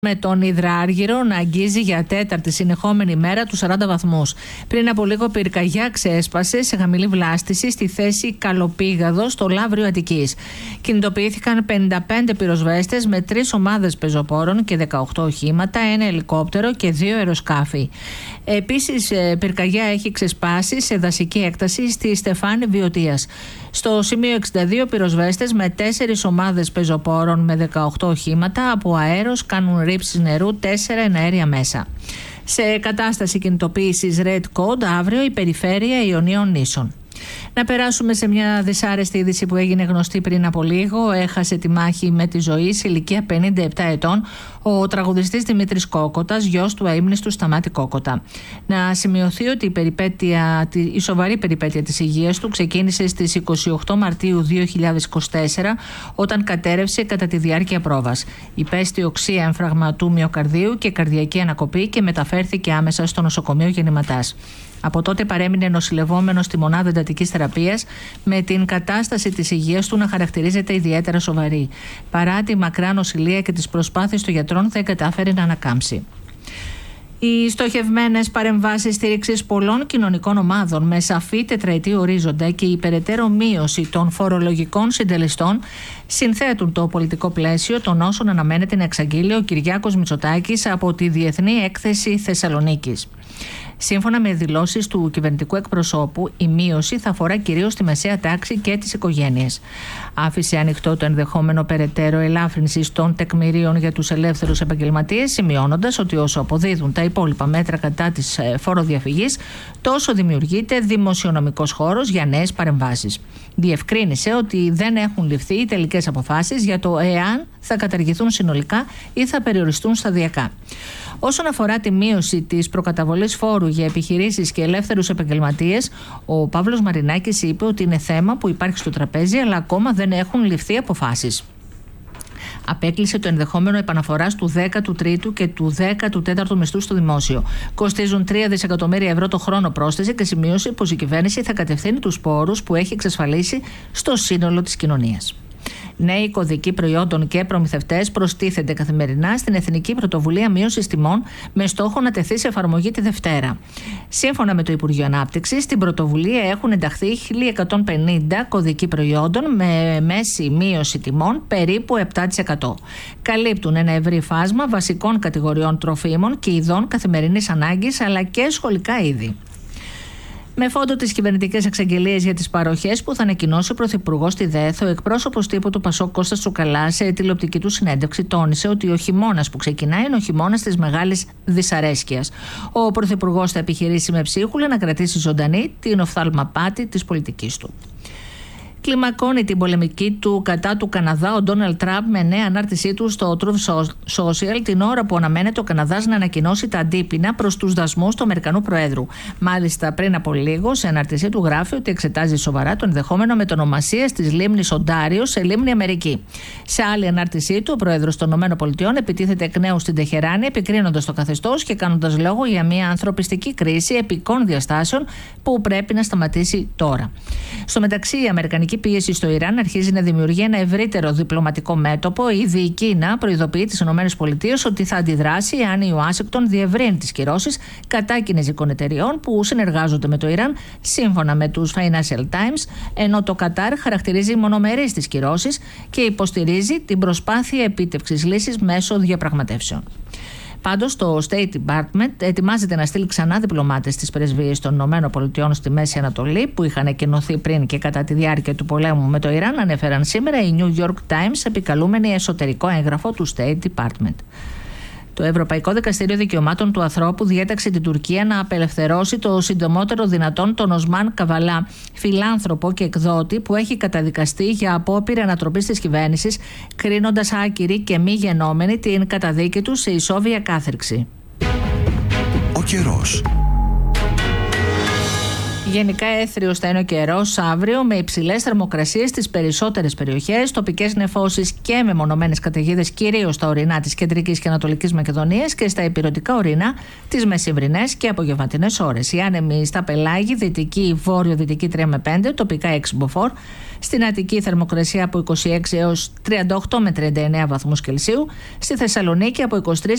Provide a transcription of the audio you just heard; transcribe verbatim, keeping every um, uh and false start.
Με τον υδράργυρο να αγγίζει για τέταρτη συνεχόμενη μέρα τους σαράντα βαθμούς. Πριν από λίγο πυρκαγιά ξέσπασε σε χαμηλή βλάστηση στη θέση Καλοπήγαδο στο Λαύριο Αττικής. Κινητοποιήθηκαν πενήντα πέντε πυροσβέστες με τρεις ομάδες πεζοπόρων και δεκαοκτώ οχήματα, ένα ελικόπτερο και δύο αεροσκάφη. Επίσης, πυρκαγιά έχει ξεσπάσει σε δασική έκταση στη Στεφάνη Βιωτίας. Στο σημείο εξήντα δύο πυροσβέστες με τέσσερις ομάδες πεζοπόρων με δεκαοκτώ οχήματα από αέρος κάνουν ρήψεις νερού, τέσσερα εναέρια μέσα. Σε κατάσταση κινητοποίησης Red Code αύριο η περιφέρεια Ιωνίων Νήσων. Να περάσουμε σε μια δυσάρεστη είδηση που έγινε γνωστή πριν από λίγο. Έχασε τη μάχη με τη ζωή σε ηλικία πενήντα επτά ετών ο τραγουδιστής Δημήτρης Κόκοτας, γιος του αείμνηστου Σταμάτη Κόκοτα. Να σημειωθεί ότι η, περιπέτεια, η σοβαρή περιπέτεια της υγείας του ξεκίνησε στις είκοσι οκτώ Μαρτίου δύο χιλιάδες είκοσι τέσσερα, όταν κατέρευσε κατά τη διάρκεια πρόβας. Υπέστη οξεία έμφραγμα του μυοκαρδίου και καρδιακή ανακοπή και μεταφέρθηκε άμεσα στο νοσοκομείο Γεννηματάς. Από τότε παρέμεινε νοσηλευόμενος στη μονάδα εντατικής θεραπείας, με την κατάσταση της υγείας του να χαρακτηρίζεται ιδιαίτερα σοβαρή. Παρά τη μακρά νοσηλεία και τις προσπάθειες των γιατρών, δεν κατάφερε να ανακάμψει. Οι στοχευμένες παρεμβάσεις στήριξης πολλών κοινωνικών ομάδων με σαφή τετραετή ορίζοντα και η περαιτέρω μείωση των φορολογικών συντελεστών συνθέτουν το πολιτικό πλαίσιο των όσων αναμένεται να εξαγγείλει ο Κυριάκος Μητσοτάκης από τη Διεθνή Έκθεση Θεσσαλονίκης. Σύμφωνα με δηλώσεις του κυβερνητικού εκπροσώπου, η μείωση θα αφορά κυρίως τη μεσαία τάξη και τις οικογένειες. Άφησε ανοιχτό το ενδεχόμενο περαιτέρω ελάφρυνσης των τεκμηρίων για τους ελεύθερους επαγγελματίες, σημειώνοντας ότι όσο αποδίδουν τα υπόλοιπα μέτρα κατά της φοροδιαφυγής, τόσο δημιουργείται δημοσιονομικός χώρος για νέες παρεμβάσεις. Διευκρίνησε ότι δεν έχουν ληφθεί οι τελικές αποφάσεις για το εάν θα καταργηθούν συνολικά ή θα περιοριστούν σταδιακά. Όσον αφορά τη μείωση της προκαταβολής φόρου για επιχειρήσεις και ελεύθερους επαγγελματίες, ο Παύλος Μαρινάκης είπε ότι είναι θέμα που υπάρχει στο τραπέζι, αλλά ακόμα δεν έχουν ληφθεί αποφάσεις. Απέκλεισε το ενδεχόμενο επαναφοράς του δέκατου τρίτου και του δέκατου τέταρτου μισθού στο δημόσιο. Κοστίζουν τρία δισεκατομμύρια ευρώ το χρόνο πρόσθεση και σημείωσε πως η κυβέρνηση θα κατευθύνει τους πόρους που έχει εξασφαλίσει στο σύνολο της κοινωνίας. Νέοι κωδικοί προϊόντων και προμηθευτές προστίθενται καθημερινά στην Εθνική Πρωτοβουλία Μείωσης Τιμών με στόχο να τεθεί σε εφαρμογή τη Δευτέρα. Σύμφωνα με το Υπουργείο Ανάπτυξης, στην πρωτοβουλία έχουν ενταχθεί χίλια εκατόν πενήντα κωδικοί προϊόντων με μέση μείωση τιμών περίπου επτά τοις εκατό. Καλύπτουν ένα ευρύ φάσμα βασικών κατηγοριών τροφίμων και ειδών καθημερινής ανάγκης αλλά και σχολικά είδη. Με φόντο τις κυβερνητικές εξαγγελίες για τις παροχές που θα ανακοινώσει ο Πρωθυπουργός στη ΔΕΘ, ο εκπρόσωπος τύπου του Πασόκ Κώστας Τσουκαλάς σε τηλεοπτική του συνέντευξη τόνισε ότι ο χειμώνας που ξεκινάει είναι ο χειμώνας της μεγάλης δυσαρέσκειας. Ο Πρωθυπουργός θα επιχειρήσει με ψίχουλα να κρατήσει ζωντανή την οφθαλμαπάτη της πολιτικής του. Κλιμακώνει την πολεμική του κατά του Καναδά ο Ντόναλντ Τραμπ με νέα ανάρτησή του στο Truth Social την ώρα που αναμένεται ο Καναδάς να ανακοινώσει τα αντίπεινα προς τους δασμούς του Αμερικανού Προέδρου. Μάλιστα, πριν από λίγο, σε ανάρτησή του γράφει ότι εξετάζει σοβαρά το ενδεχόμενο μετονομασίας της λίμνης Οντάριο σε λίμνη Αμερική. Σε άλλη ανάρτησή του, ο Πρόεδρος των ΗΠΑ επιτίθεται εκ νέου στην Τεχεράνη, επικρίνοντας το καθεστώς και κάνοντας λόγο για μια ανθρωπιστική κρίση επικών διαστάσεων που πρέπει να σταματήσει τώρα. Στο μεταξύ, η Αμερικανική Η πίεση στο Ιράν αρχίζει να δημιουργεί ένα ευρύτερο διπλωματικό μέτωπο. Ήδη η Κίνα προειδοποιεί τις ΗΠΑ ότι θα αντιδράσει εάν η Ουάσιγκτον διευρύνει τις κυρώσεις κατά κινεζικών εταιριών που συνεργάζονται με το Ιράν, σύμφωνα με τους Financial Times, ενώ το Κατάρ χαρακτηρίζει μονομερείς τις κυρώσεις και υποστηρίζει την προσπάθεια επίτευξης λύσης μέσω διαπραγματεύσεων. Πάντως, το State Department ετοιμάζεται να στείλει ξανά διπλωμάτες στις πρεσβείες των ΗΠΑ στη Μέση Ανατολή, που είχαν εκενωθεί πριν και κατά τη διάρκεια του πολέμου με το Ιράν, ανέφεραν σήμερα οι New York Times, επικαλούμενοι εσωτερικό έγγραφο του State Department. Το Ευρωπαϊκό Δικαστήριο Δικαιωμάτων του Ανθρώπου διέταξε την Τουρκία να απελευθερώσει το συντομότερο δυνατόν τον Οσμάν Καβαλά, φιλάνθρωπο και εκδότη που έχει καταδικαστεί για απόπειρα ανατροπής της κυβέρνησης, κρίνοντας άκυρη και μη γενόμενη την καταδίκη του σε ισόβια κάθριξη. Ο καιρός. Γενικά έθριος θα είναι ο καιρός αύριο, με υψηλές θερμοκρασίες στις περισσότερες περιοχές, τοπικές νεφώσεις και μεμονωμένες καταιγίδες κυρίως στα ορεινά της κεντρικής και ανατολικής Μακεδονίας και στα ηπειρωτικά ορεινά τις μεσημβρινές και απογευματινές ώρες. Οι άνεμοι στα πελάγη, δυτική, βόρειο-δυτική τρία με πέντε, τοπικά έξι μποφόρ. Στην Αττική θερμοκρασία από είκοσι έξι έως τριάντα οκτώ με τριάντα εννέα βαθμούς Κελσίου. Στη Θεσσαλονίκη από είκοσι τρία